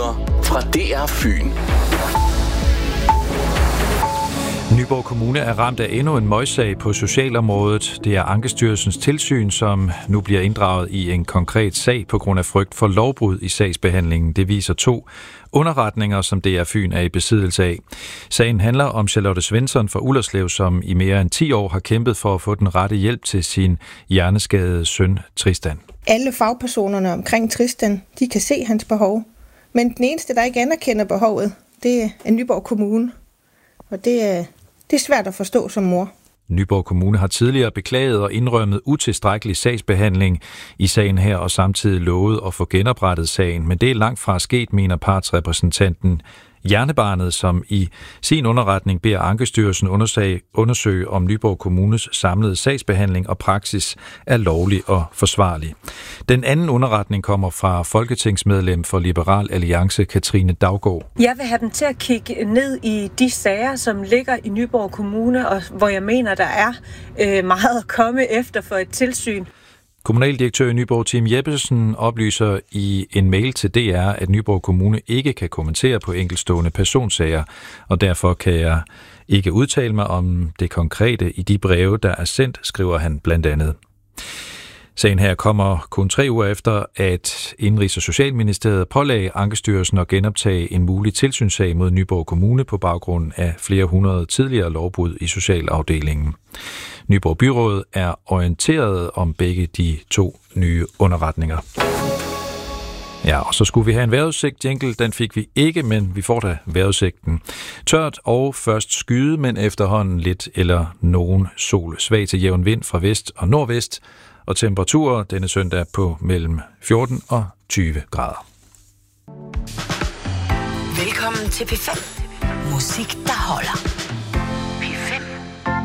Nyheder fra DR Fyn. Nyborg Kommune er ramt af endnu en møgssag på socialområdet. Det er Ankestyrelsens tilsyn, som nu bliver inddraget i en konkret sag på grund af frygt for lovbrud i sagsbehandlingen. Det viser 2 underretninger, som DR Fyn er i besiddelse af. Sagen handler om Charlotte Svensson fra Ullerslev, som i mere end 10 år har kæmpet for at få den rette hjælp til sin hjerneskadede søn Tristan. Alle fagpersonerne omkring Tristan, de kan se hans behov. Men den eneste, der ikke anerkender behovet, det er Nyborg Kommune. Og det er svært at forstå som mor. Nyborg Kommune har tidligere beklaget og indrømmet utilstrækkelig sagsbehandling i sagen her, og samtidig lovet at få genoprettet sagen. Men det er langt fra sket, mener partsrepræsentanten Hjernebarnet, som i sin underretning beder Ankestyrelsen undersøge, om Nyborg Kommunes samlede sagsbehandling og praksis er lovlig og forsvarlig. Den anden underretning kommer fra folketingsmedlem for Liberal Alliance, Katrine Daugaard. Jeg vil have dem til at kigge ned i de sager, som ligger i Nyborg Kommune, og hvor jeg mener, der er meget at komme efter for et tilsyn. Kommunaldirektør i Nyborg, Tim Jeppesen, oplyser i en mail til DR, at Nyborg Kommune ikke kan kommentere på enkeltstående personsager, og derfor kan jeg ikke udtale mig om det konkrete i de breve, der er sendt, skriver han blandt andet. Sagen her kommer kun 3 uger efter, at Indenrigs- og Socialministeriet pålagde Ankestyrelsen at genoptage en mulig tilsynssag mod Nyborg Kommune på baggrund af flere hundrede tidligere lovbrud i socialafdelingen. Nyborg Byråd er orienteret om begge de 2 nye underretninger. Ja, og så skulle vi have en vejrudsigt, Jingle. Den fik vi ikke, men vi får da vejrudsigten. Tørt og først skyde, men efterhånden lidt eller nogen sol. Svag til jævn vind fra vest og nordvest, og temperaturer denne søndag på mellem 14 og 20 grader. Velkommen til P5. Musik, der holder.